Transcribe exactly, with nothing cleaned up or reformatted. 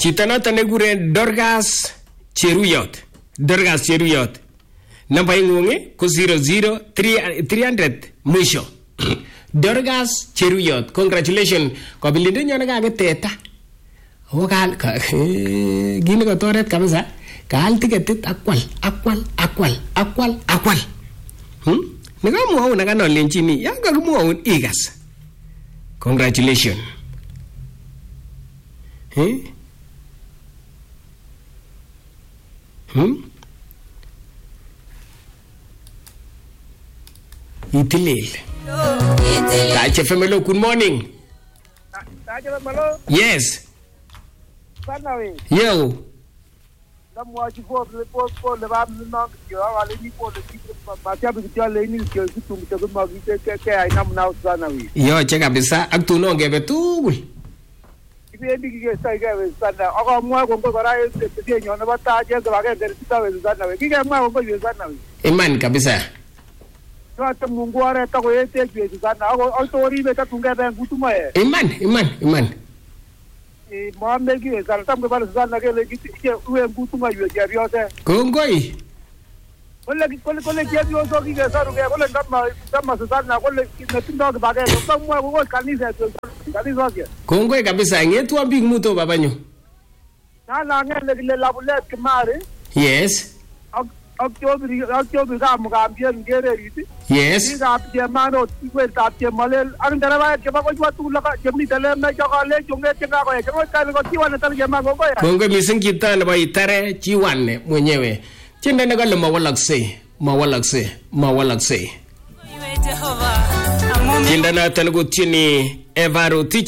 Chito noton nekikuren Dorcas Cheruyot. Dorcas Cheruyot. Namba ingung ko zero zero three hundred mwisho. Dorcas Cheruyot. Congratulations. Kobilinde nyone kaketeta. Oh kal gini ko toret kabisa. Kaal tiketit akwal akwal akwal akwal akwal. Hmm? Nikamuaun nakanolenjini yan kakimuaun ikas. Congratulations. Hmm? Hmm? Itilil. Tache Femelo, good morning. Tache Femelo? Yes. Sanawi. Yo. Namwachi po po po le ba mno yo wale ni po le ba tia bi tia le ni ke kitu mtego magi ke ke ai namna Sanawi. Yo che kabisa ak tuno ngebe tugul. Ibe ndi ke sai ke sana ako mwa ko ko bara e te nyona ba ta je ga ga ke ta we Sanawi. Ki ke mwa ko yo Sanawi. Iman kabisa. No ta mungu are ta ko e te je sana ako autori be ta tunga ba ngutuma e. Iman iman iman. E Mohammed ki sana tam ko ba sana ke le ki ke uwe ngutuma yo ya biose. Kongoi. Kole kole kole ke biose ki ke saru ke kole ndama ndama sana kole ne tindo ke ba ke ko mwa ko kanisa kanisa ke. Kongoi kabisa ngetu ambi muto babanyo. Na na ngele le la bulet ke mare. Yes. October October ka mo ka ambien ngere riti. Yes. Ni ka pye mano tikwe ta pye malel ang darawa ke ba ko tu la ka jemni tele me ka ka le jonge ke ka ko ke ko ka ko tiwan ta ke ma ko ya. Kongoi mising kita na itare chiwanne mwenyewe. Chinde ne kale mawalakse, mawalakse, mawalakse. Chinde na tan go chini Evaro